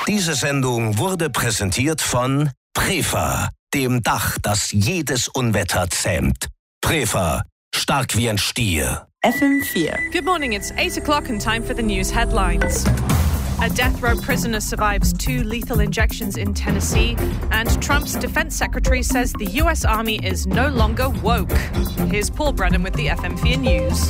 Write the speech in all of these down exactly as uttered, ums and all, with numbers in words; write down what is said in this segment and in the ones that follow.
Diese Sendung wurde präsentiert von Prefa, dem Dach, das jedes Unwetter zähmt. Prefa, stark wie ein Stier. F M four. Good morning, it's eight o'clock and time for the news headlines. A death row prisoner survives two lethal injections in Tennessee, and Trump's defense secretary says the U S Army is no longer woke. Here's Paul Brennan with the F M four News.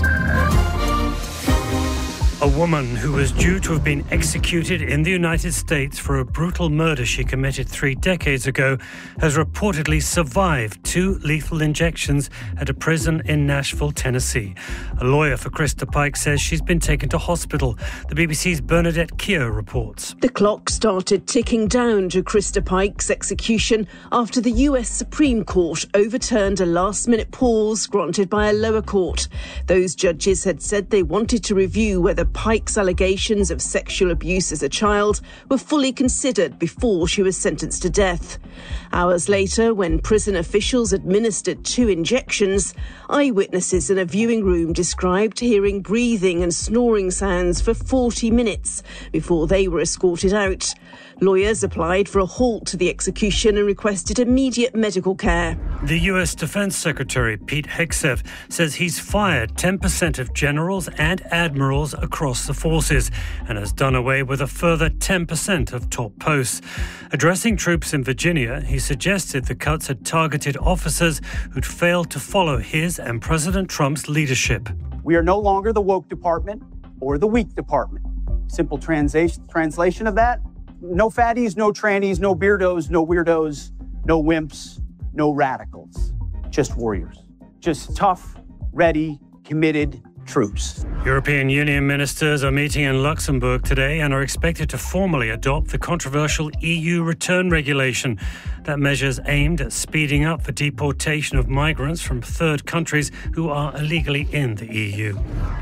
A woman who was due to have been executed in the United States for a brutal murder she committed three decades ago has reportedly survived two lethal injections at a prison in Nashville, Tennessee. A lawyer for Krista Pike says she's been taken to hospital. The B B C's Bernadette Keogh reports. The clock started ticking down to Krista Pike's execution after the U S Supreme Court overturned a last-minute pause granted by a lower court. Those judges had said they wanted to review whether Pike's allegations of sexual abuse as a child were fully considered before she was sentenced to death. Hours later, when prison officials administered two injections, eyewitnesses in a viewing room described hearing breathing and snoring sounds for forty minutes before they were escorted out. Lawyers applied for a halt to the execution and requested immediate medical care. The U S Defense Secretary, Pete Hegseth, says he's fired ten percent of generals and admirals across the forces and has done away with a further ten percent of top posts. Addressing troops in Virginia, he suggested the cuts had targeted officers who'd failed to follow his and President Trump's leadership. We are no longer the woke department or the weak department. Simple translation translation of that: no fatties, no trannies, no beardos, no weirdos, no wimps, no radicals. Just warriors. Just tough, ready, committed troops. European Union ministers are meeting in Luxembourg today and are expected to formally adopt the controversial E U return regulation. That measure's aimed at speeding up the deportation of migrants from third countries who are illegally in the E U.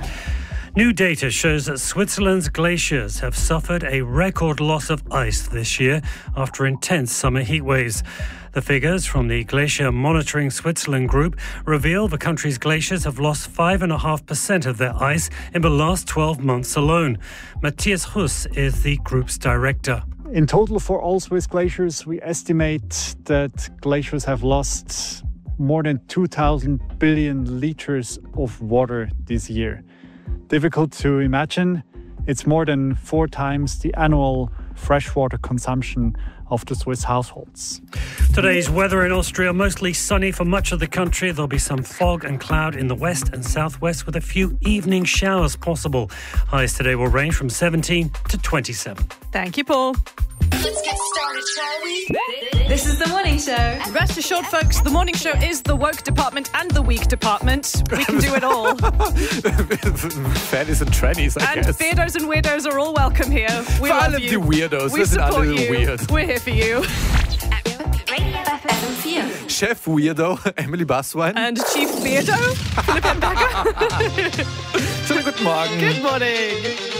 New data shows that Switzerland's glaciers have suffered a record loss of ice this year after intense summer heatwaves. The figures from the Glacier Monitoring Switzerland group reveal the country's glaciers have lost five point five percent of their ice in the last twelve months alone. Matthias Huss is the group's director. In total, for all Swiss glaciers, we estimate that glaciers have lost more than two thousand billion litres of water this year. Difficult to imagine. It's more than four times the annual freshwater consumption of the Swiss households. Today's weather in Austria, mostly sunny for much of the country. There'll be some fog and cloud in the west and southwest with a few evening showers possible. Highs today will range from seventeen to twenty-seven. Thank you, Paul. Let's get started, shall we? This is the morning show. Rest assured, folks, the morning show is the woke department and the weak department. We can do it all. Fatties and trannies, I and guess. beardos and weirdos are all welcome here. We Vor love allem you. die Weirdos. We Wir sind alle support you. weird. We're here for you. F M four. Chef Weirdo, Emily Basswein. And Chief Beardo, Philipp Becker. Schönen guten Morgen. Good morning.